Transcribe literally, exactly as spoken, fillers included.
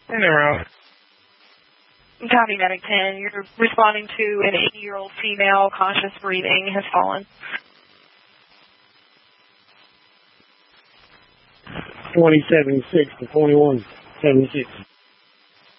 And they're out. Copy, Medic ten. You're responding to an eighty-year-old female, conscious breathing, has fallen. twenty seventy-six to twenty-one seventy-six.